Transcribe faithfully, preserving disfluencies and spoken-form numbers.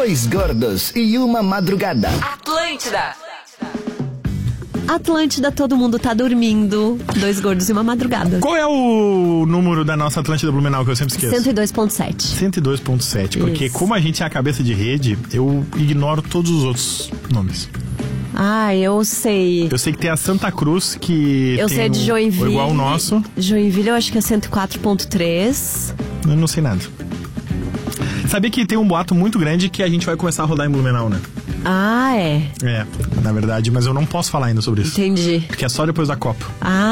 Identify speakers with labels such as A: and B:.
A: Dois gordos e uma madrugada.
B: Atlântida.
C: Atlântida, todo mundo tá dormindo. Dois gordos e uma madrugada.
D: Qual é o número da nossa Atlântida Blumenau que eu sempre esqueço?
C: cento e dois ponto sete.
D: cento e dois ponto sete, porque
C: Isso.
D: como a gente é a cabeça de rede, eu ignoro todos os outros nomes.
C: Ah, eu sei.
D: Eu sei que tem a Santa Cruz, que
C: Eu
D: tem
C: sei de
D: o-
C: Joinville.
D: o igual ao nosso.
C: Joinville eu acho que é cento e quatro ponto três.
D: Eu não sei nada. Sabia que tem um boato muito grande que a gente vai começar a rodar em Blumenau, né?
C: Ah, é.
D: É, na verdade, mas eu não posso falar ainda sobre isso.
C: Entendi.
D: Porque é só depois da Copa.
C: Ah,